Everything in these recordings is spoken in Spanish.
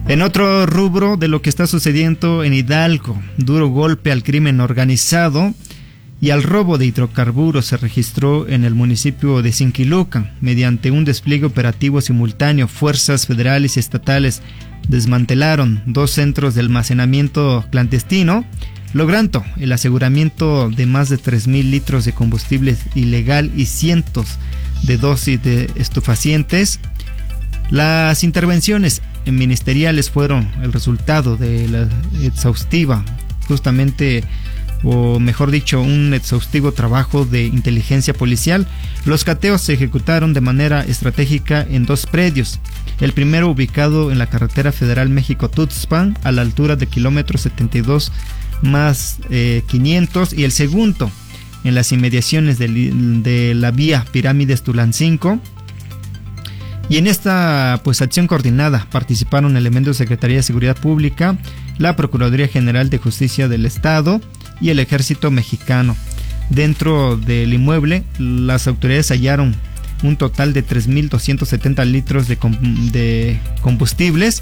En otro rubro de lo que está sucediendo en Hidalgo, duro golpe al crimen organizado y al robo de hidrocarburos se registró en el municipio de Cinquilucan. Mediante un despliegue operativo simultáneo, fuerzas federales y estatales desmantelaron 2 centros de almacenamiento clandestino, logrando el aseguramiento de más de 3,000 litros de combustible ilegal y cientos de dosis de estupefacientes. Las intervenciones ministeriales fueron el resultado de la exhaustiva, justamente, o mejor dicho, un exhaustivo trabajo de inteligencia policial. Los cateos se ejecutaron de manera estratégica en 2 predios. El primero ubicado en la carretera federal México-Tuxpan, a la altura de kilómetro 72 más 500, y el segundo en las inmediaciones de la vía Pirámides Tulancingo. Y en esta acción coordinada participaron elementos de Secretaría de Seguridad Pública, la Procuraduría General de Justicia del Estado y el Ejército Mexicano. Dentro del inmueble, las autoridades hallaron un total de 3,270 litros de combustibles.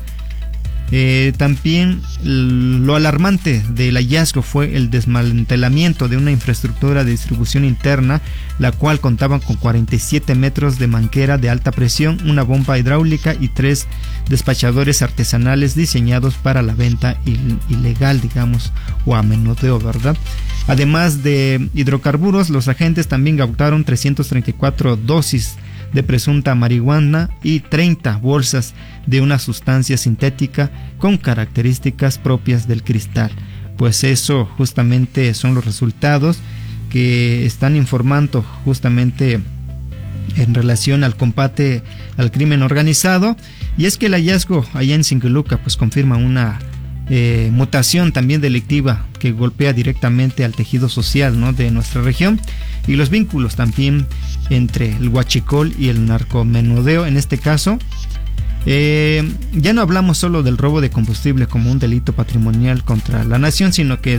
También lo alarmante del hallazgo fue el desmantelamiento de una infraestructura de distribución interna, la cual contaba con 47 metros de manguera de alta presión, una bomba hidráulica y 3 despachadores artesanales diseñados para la venta ilegal, digamos, o a menudeo, ¿verdad? Además de hidrocarburos, los agentes también incautaron 334 dosis de presunta marihuana y 30 bolsas de una sustancia sintética con características propias del cristal. Pues eso justamente son los resultados que están informando justamente en relación al combate al crimen organizado. Y es que el hallazgo allá en Cinquilucan pues confirma una mutación también delictiva que golpea directamente al tejido social, ¿no?, de nuestra región, y los vínculos también entre el huachicol y el narcomenudeo. En este caso, ya no hablamos solo del robo de combustible como un delito patrimonial contra la nación, sino que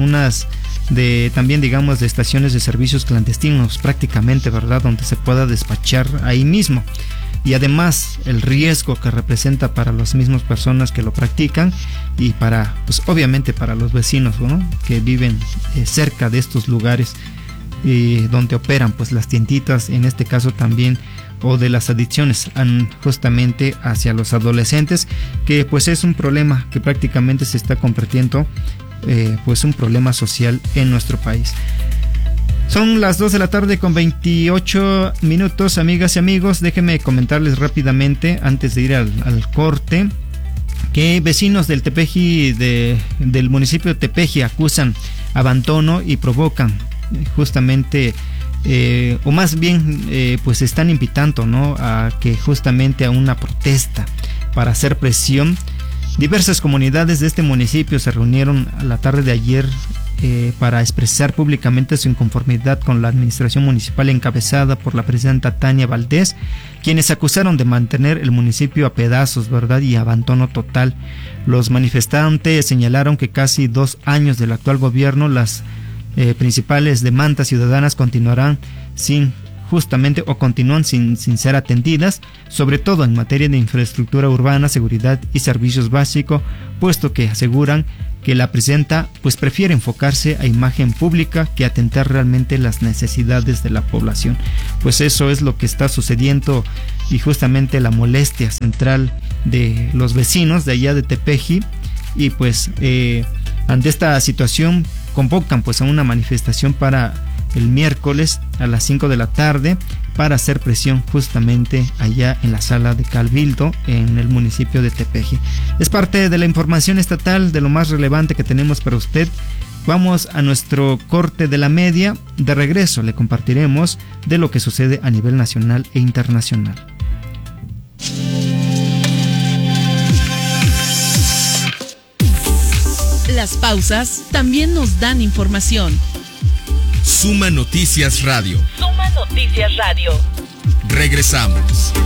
también, digamos, de estaciones de servicios clandestinos prácticamente, ¿verdad?, donde se pueda despachar ahí mismo. Y además el riesgo que representa para las mismas personas que lo practican y para, pues obviamente para los vecinos, ¿no?, que viven cerca de estos lugares donde operan pues las tienditas, en este caso también, o de las adicciones justamente hacia los adolescentes, que pues es un problema que prácticamente se está convirtiendo pues un problema social en nuestro país. Son las 2 de la tarde con 28 minutos, amigas y amigos. Déjenme comentarles rápidamente, antes de ir al corte, que vecinos del Tepeji, del municipio de Tepeji, acusan abandono y provocan justamente, o más bien, pues están invitando, ¿no?, a que justamente a una protesta para hacer presión. Diversas comunidades de este municipio se reunieron a la tarde de ayer para expresar públicamente su inconformidad con la administración municipal encabezada por la presidenta Tania Valdés, quienes acusaron de mantener el municipio a pedazos, ¿verdad?, y abandono total. Los manifestantes señalaron que casi 2 años del actual gobierno, las principales demandas ciudadanas continúan sin ser atendidas, sobre todo en materia de infraestructura urbana, seguridad y servicios básicos, puesto que aseguran que la presidenta pues prefiere enfocarse a imagen pública que atentar realmente las necesidades de la población. Pues eso es lo que está sucediendo, y justamente la molestia central de los vecinos de allá de Tepeji, y pues ante esta situación convocan pues a una manifestación para el miércoles a las 5 de la tarde para hacer presión justamente allá en la sala de Cabildo en el municipio de Tepeji. Es parte de la información estatal, de lo más relevante que tenemos para usted. Vamos a nuestro corte de la media. De regreso le compartiremos de lo que sucede a nivel nacional e internacional. Las pausas también nos dan información. Suma Noticias Radio. Suma Noticias Radio. Regresamos.